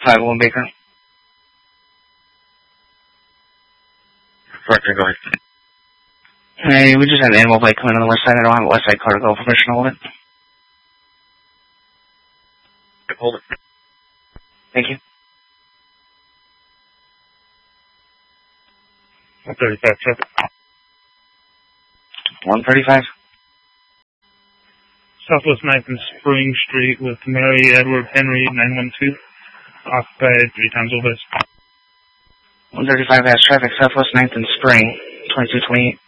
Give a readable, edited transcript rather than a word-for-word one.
51 Baker. Director, go ahead. Hey, we just had an animal bike come in on the west side. I don't have a west side car to go. Permission to hold it. Hold it. Thank you. 135, traffic. 135. Southwest 9th and Spring Street with Mary Edward Henry 912. Occupied 3 times over. 135 has traffic, Southwest 9th and Spring, 2228.